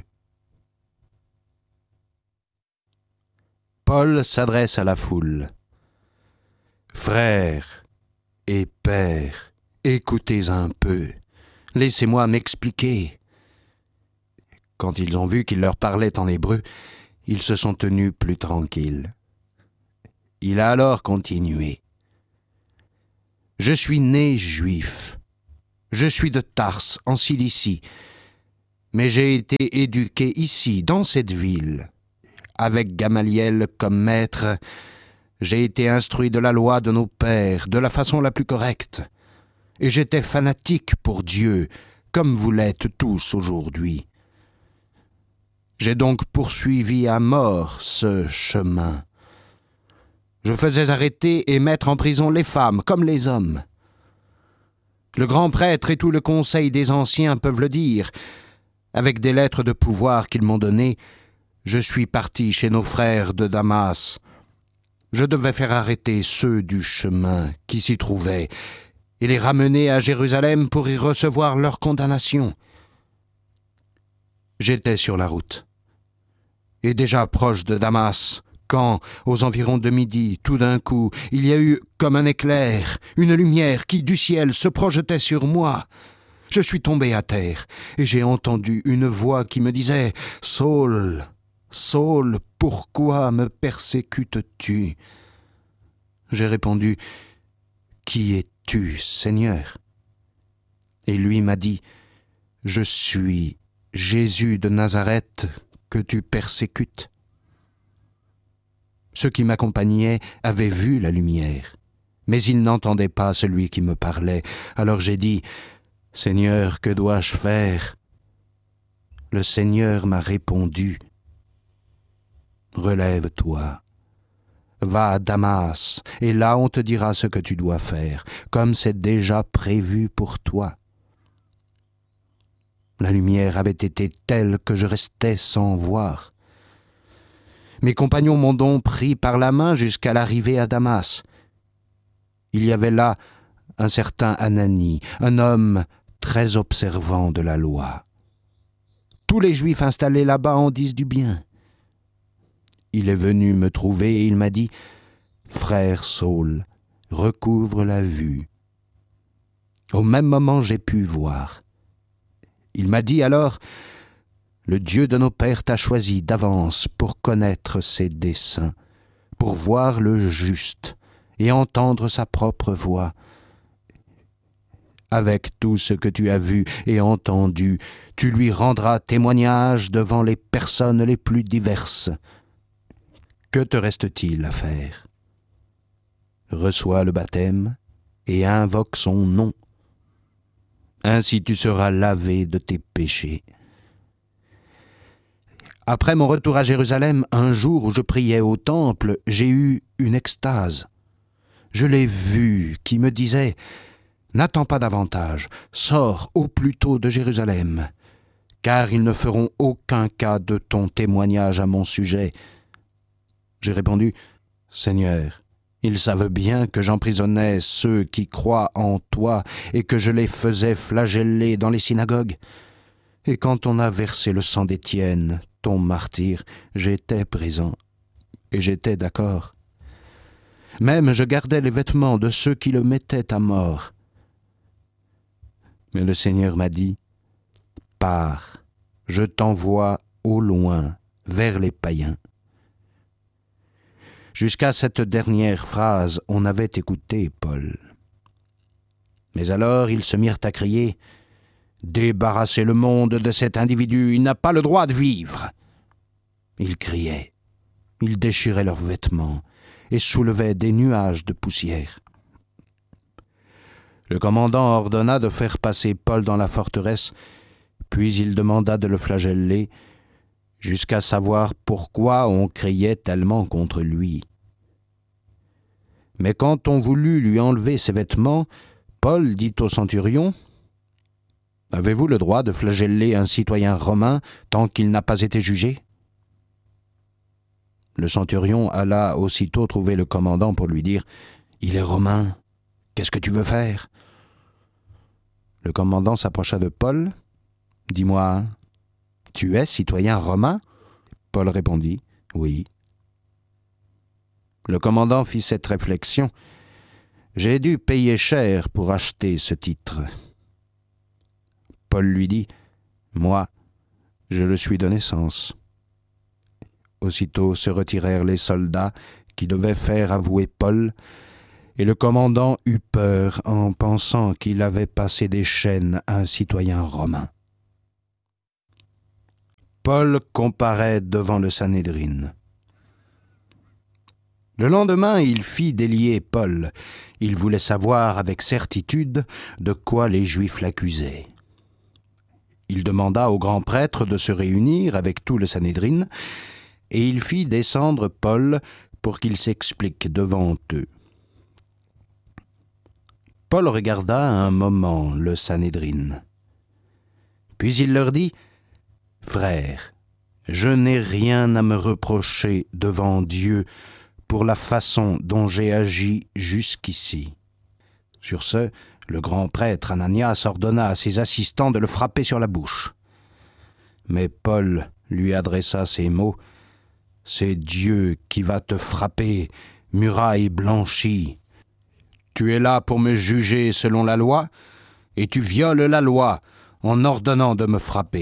Paul s'adresse à la foule. « Frères et pères, écoutez un peu, laissez-moi m'expliquer. » Quand ils ont vu qu'il leur parlait en hébreu, ils se sont tenus plus tranquilles. Il a alors continué. « Je suis né juif, Je suis de Tarse, en Cilicie, mais j'ai été éduqué ici, dans cette ville. Avec Gamaliel comme maître, j'ai été instruit de la loi de nos pères, de la façon la plus correcte. Et j'étais fanatique pour Dieu, comme vous l'êtes tous aujourd'hui. J'ai donc poursuivi à mort ce chemin. Je faisais arrêter et mettre en prison les femmes comme les hommes. Le grand prêtre et tout le conseil des anciens peuvent le dire. Avec des lettres de pouvoir qu'ils m'ont données, je suis parti chez nos frères de Damas. Je devais faire arrêter ceux du chemin qui s'y trouvaient et les ramener à Jérusalem pour y recevoir leur condamnation. J'étais sur la route, et déjà proche de Damas, quand, aux environs de midi, tout d'un coup, il y a eu comme un éclair, une lumière qui, du ciel, se projetait sur moi. Je suis tombé à terre, et j'ai entendu une voix qui me disait « Saul, Saul, pourquoi me persécutes-tu » J'ai répondu « Qui es-tu, Seigneur ?» Et lui m'a dit « Je suis Jésus de Nazareth que tu persécutes. » Ceux qui m'accompagnaient avaient vu la lumière, mais ils n'entendaient pas celui qui me parlait. Alors j'ai dit « Seigneur, que dois-je faire ?» Le Seigneur m'a répondu « Relève-toi, va à Damas, et là on te dira ce que tu dois faire, comme c'est déjà prévu pour toi. » La lumière avait été telle que je restais sans voir. Mes compagnons m'ont donc pris par la main jusqu'à l'arrivée à Damas. Il y avait là un certain Ananie, un homme très observant de la loi. Tous les Juifs installés là-bas en disent du bien. Il est venu me trouver et il m'a dit « Frère Saul, recouvre la vue. » Au même moment, j'ai pu voir. Il m'a dit alors « Le Dieu de nos pères t'a choisi d'avance pour connaître ses desseins, pour voir le juste et entendre sa propre voix. Avec tout ce que tu as vu et entendu, tu lui rendras témoignage devant les personnes les plus diverses. Que te reste-t-il à faire? Reçois le baptême et invoque son nom. Ainsi tu seras lavé de tes péchés. » Après mon retour à Jérusalem, un jour où je priais au temple, j'ai eu une extase. Je l'ai vu qui me disait « N'attends pas davantage, sors au plus tôt de Jérusalem, car ils ne feront aucun cas de ton témoignage à mon sujet. » J'ai répondu « Seigneur, ils savent bien que j'emprisonnais ceux qui croient en toi et que je les faisais flageller dans les synagogues. Et quand on a versé le sang d'Étienne, ton martyr, j'étais présent et j'étais d'accord. Même je gardais les vêtements de ceux qui le mettaient à mort. Mais le Seigneur m'a dit « Pars, je t'envoie au loin, vers les païens. » Jusqu'à cette dernière phrase, on avait écouté Paul. Mais alors ils se mirent à crier « Débarrassez le monde de cet individu, il n'a pas le droit de vivre !» Ils criaient, ils déchiraient leurs vêtements et soulevaient des nuages de poussière. Le commandant ordonna de faire passer Paul dans la forteresse, puis il demanda de le flageller, jusqu'à savoir pourquoi on criait tellement contre lui. Mais quand on voulut lui enlever ses vêtements, Paul dit au centurion « Avez-vous le droit de flageller un citoyen romain tant qu'il n'a pas été jugé ?» Le centurion alla aussitôt trouver le commandant pour lui dire « Il est romain, qu'est-ce que tu veux faire ?» Le commandant s'approcha de Paul. « Dis-moi, tu es citoyen romain ?» Paul répondit « Oui. » Le commandant fit cette réflexion. « J'ai dû payer cher pour acheter ce titre. » Paul lui dit « Moi, je le suis de naissance. » Aussitôt se retirèrent les soldats qui devaient faire avouer Paul, et le commandant eut peur en pensant qu'il avait passé des chaînes à un citoyen romain. Paul comparaît devant le Sanhédrin. Le lendemain, il fit délier Paul. Il voulait savoir avec certitude de quoi les Juifs l'accusaient. Il demanda au grand prêtre de se réunir avec tout le Sanhédrin, et il fit descendre Paul pour qu'il s'explique devant eux. Paul regarda un moment le Sanhédrin. Puis il leur dit « Frères, je n'ai rien à me reprocher devant Dieu pour la façon dont j'ai agi jusqu'ici. » Sur ce, le grand prêtre Ananias ordonna à ses assistants de le frapper sur la bouche. Mais Paul lui adressa ces mots « C'est Dieu qui va te frapper, muraille blanchie. Tu es là pour me juger selon la loi, et tu violes la loi en ordonnant de me frapper. »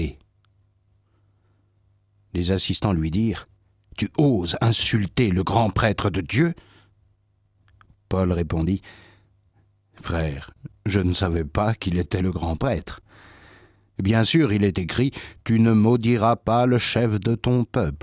Les assistants lui dirent « Tu oses insulter le grand prêtre de Dieu ?» Paul répondit « Frère, je ne savais pas qu'il était le grand prêtre. Bien sûr, il est écrit « Tu ne maudiras pas le chef de ton peuple. »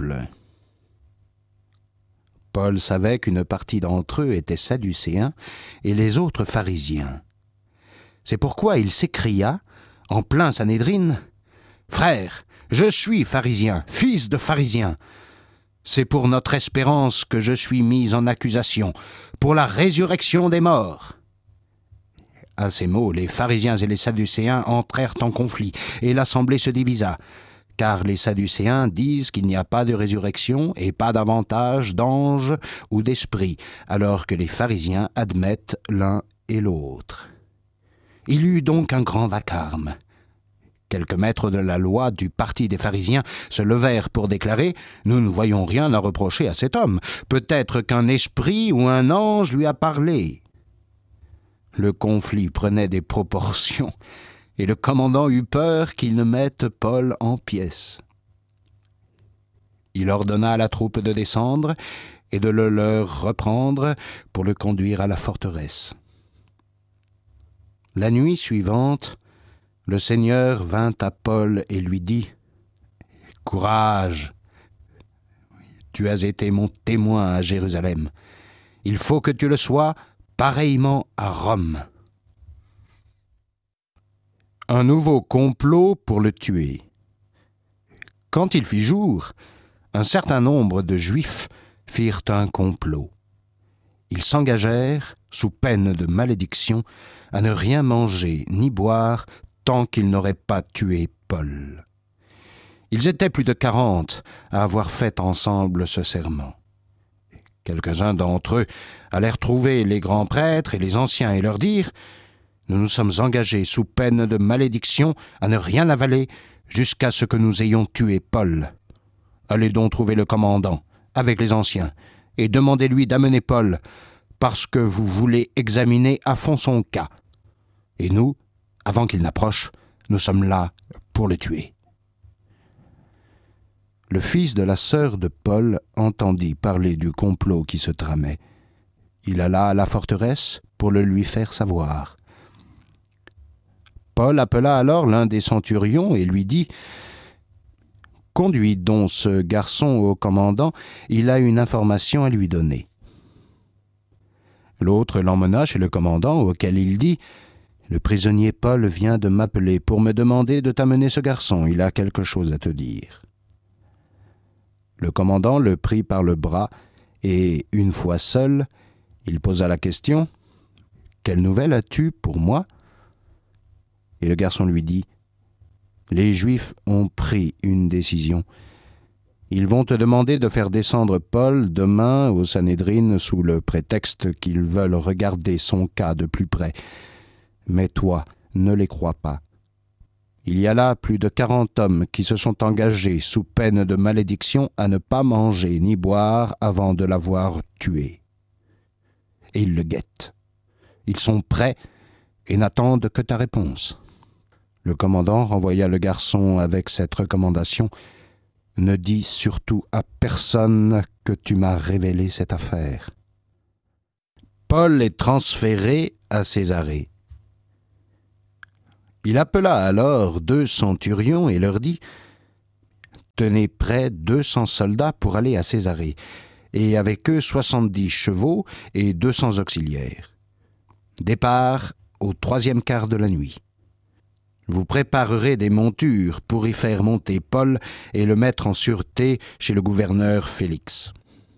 Paul savait qu'une partie d'entre eux étaient sadducéens et les autres pharisiens. C'est pourquoi il s'écria, en plein Sanhédrin, « Frère, je suis pharisien, fils de pharisien. C'est pour notre espérance que je suis mis en accusation, pour la résurrection des morts. » À ces mots, les pharisiens et les sadducéens entrèrent en conflit, et l'assemblée se divisa. Car les sadducéens disent qu'il n'y a pas de résurrection et pas davantage d'anges ou d'esprits, alors que les pharisiens admettent l'un et l'autre. Il y eut donc un grand vacarme. Quelques maîtres de la loi du parti des pharisiens se levèrent pour déclarer « Nous ne voyons rien à reprocher à cet homme. Peut-être qu'un esprit ou un ange lui a parlé. » Le conflit prenait des proportions, et le commandant eut peur qu'il ne mette Paul en pièces. Il ordonna à la troupe de descendre et de le leur reprendre pour le conduire à la forteresse. La nuit suivante, le Seigneur vint à Paul et lui dit « Courage, tu as été mon témoin à Jérusalem. Il faut que tu le sois pareillement à Rome. » Un nouveau complot pour le tuer. Quand il fit jour, un certain nombre de Juifs firent un complot. Ils s'engagèrent, sous peine de malédiction, à ne rien manger ni boire tant qu'ils n'auraient pas tué Paul. Ils étaient plus de quarante à avoir fait ensemble ce serment. Quelques-uns d'entre eux allèrent trouver les grands prêtres et les anciens et leur dirent « Nous nous sommes engagés sous peine de malédiction à ne rien avaler jusqu'à ce que nous ayons tué Paul. Allez donc trouver le commandant avec les anciens et demandez-lui d'amener Paul parce que vous voulez examiner à fond son cas. Et nous, avant qu'il n'approche, nous sommes là pour le tuer. » Le fils de la sœur de Paul entendit parler du complot qui se tramait. Il alla à la forteresse pour le lui faire savoir. Paul appela alors l'un des centurions et lui dit « Conduis donc ce garçon au commandant, il a une information à lui donner. » L'autre l'emmena chez le commandant, auquel il dit « Le prisonnier Paul vient de m'appeler pour me demander de t'amener ce garçon, il a quelque chose à te dire. » Le commandant le prit par le bras et, une fois seul, il posa la question « Quelle nouvelle as-tu pour moi ?» Et le garçon lui dit « Les Juifs ont pris une décision. Ils vont te demander de faire descendre Paul demain au Sanhédrin sous le prétexte qu'ils veulent regarder son cas de plus près. Mais toi, ne les crois pas. Il y a là plus de quarante hommes qui se sont engagés sous peine de malédiction à ne pas manger ni boire avant de l'avoir tué. Et ils le guettent. Ils sont prêts et n'attendent que ta réponse. » Le commandant renvoya le garçon avec cette recommandation « Ne dis surtout à personne que tu m'as révélé cette affaire. » Paul est transféré à Césarée. Il appela alors deux centurions et leur dit « Tenez prêts deux cents soldats pour aller à Césarée, et avec eux soixante-dix chevaux et deux cents auxiliaires. Départ au troisième quart de la nuit. Vous préparerez des montures pour y faire monter Paul et le mettre en sûreté chez le gouverneur Félix. »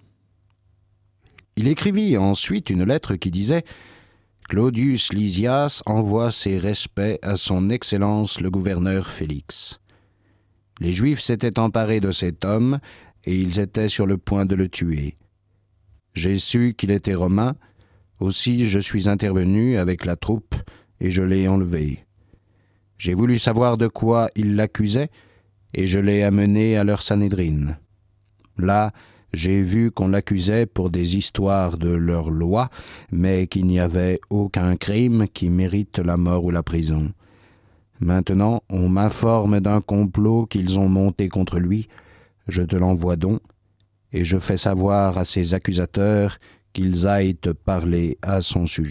Il écrivit ensuite une lettre qui disait « Claudius Lysias envoie ses respects à son Excellence le gouverneur Félix. Les Juifs s'étaient emparés de cet homme et ils étaient sur le point de le tuer. J'ai su qu'il était romain, aussi je suis intervenu avec la troupe et je l'ai enlevé. J'ai voulu savoir de quoi ils l'accusaient et je l'ai amené à leur Sanhédrin. Là, j'ai vu qu'on l'accusait pour des histoires de leur loi, mais qu'il n'y avait aucun crime qui mérite la mort ou la prison. Maintenant, on m'informe d'un complot qu'ils ont monté contre lui. Je te l'envoie donc, et je fais savoir à ses accusateurs qu'ils aillent te parler à son sujet. »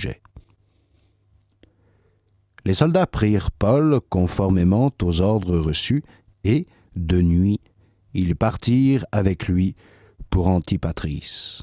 Les soldats prirent Paul conformément aux ordres reçus, et, de nuit, ils partirent avec lui pour Antipatris.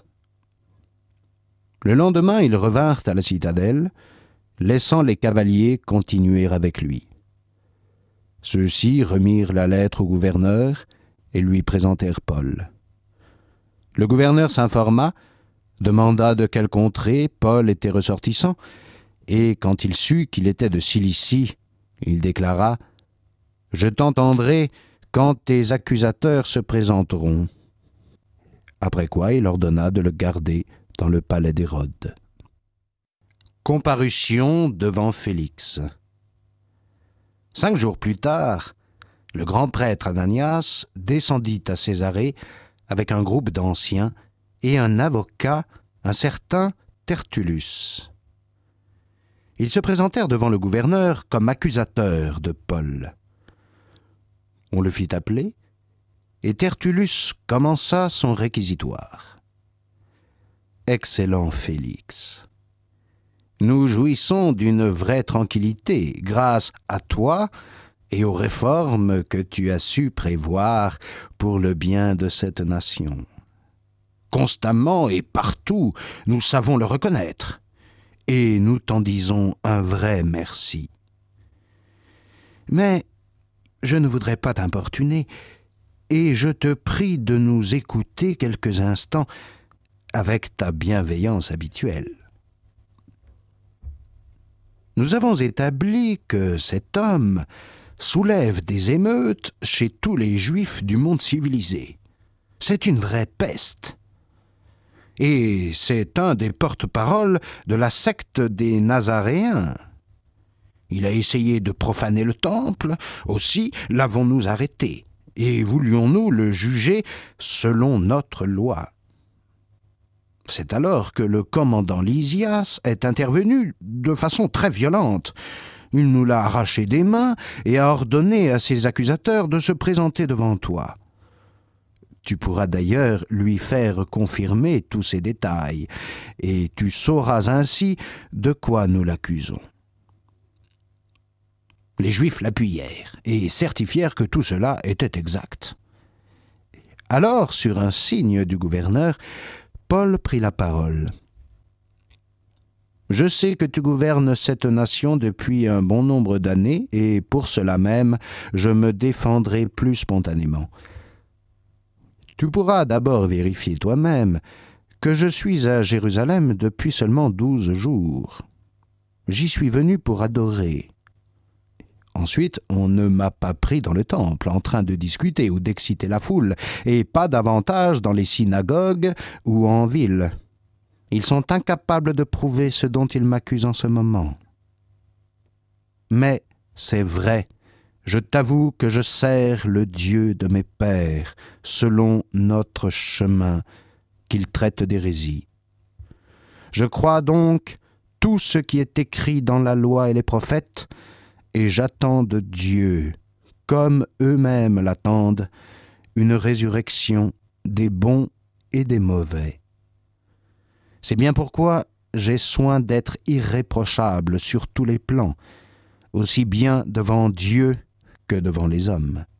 Le lendemain, ils revinrent à la citadelle, laissant les cavaliers continuer avec lui. Ceux-ci remirent la lettre au gouverneur et lui présentèrent Paul. Le gouverneur s'informa, demanda de quelle contrée Paul était ressortissant, et quand il sut qu'il était de Cilicie, il déclara « Je t'entendrai quand tes accusateurs se présenteront. » Après quoi il ordonna de le garder dans le palais d'Hérode. Comparution devant Félix. Cinq jours plus tard, le grand prêtre Ananias descendit à Césarée avec un groupe d'anciens et un avocat, un certain Tertullus. Ils se présentèrent devant le gouverneur comme accusateurs de Paul. On le fit appeler, et Tertullus commença son réquisitoire. « Excellent Félix, nous jouissons d'une vraie tranquillité grâce à toi et aux réformes que tu as su prévoir pour le bien de cette nation. Constamment et partout, nous savons le reconnaître, et nous t'en disons un vrai merci. Mais je ne voudrais pas t'importuner, et je te prie de nous écouter quelques instants avec ta bienveillance habituelle. Nous avons établi que cet homme soulève des émeutes chez tous les Juifs du monde civilisé. C'est une vraie peste. Et c'est un des porte-paroles de la secte des Nazaréens. Il a essayé de profaner le temple, aussi l'avons-nous arrêté, et voulions-nous le juger selon notre loi. C'est alors que le commandant Lysias est intervenu de façon très violente. Il nous l'a arraché des mains et a ordonné à ses accusateurs de se présenter devant toi. Tu pourras d'ailleurs lui faire confirmer tous ces détails, et tu sauras ainsi de quoi nous l'accusons. » Les Juifs l'appuyèrent et certifièrent que tout cela était exact. Alors, sur un signe du gouverneur, Paul prit la parole. « Je sais que tu gouvernes cette nation depuis un bon nombre d'années, et pour cela même, je me défendrai plus spontanément. Tu pourras d'abord vérifier toi-même que je suis à Jérusalem depuis seulement douze jours. J'y suis venu pour adorer. Ensuite, on ne m'a pas pris dans le temple en train de discuter ou d'exciter la foule, et pas davantage dans les synagogues ou en ville. Ils sont incapables de prouver ce dont ils m'accusent en ce moment. Mais c'est vrai, je t'avoue que je sers le Dieu de mes pères, selon notre chemin, qu'il traite d'hérésie. Je crois donc tout ce qui est écrit dans la loi et les prophètes, et j'attends de Dieu, comme eux-mêmes l'attendent, une résurrection des bons et des mauvais. C'est bien pourquoi j'ai soin d'être irréprochable sur tous les plans, aussi bien devant Dieu que devant les hommes.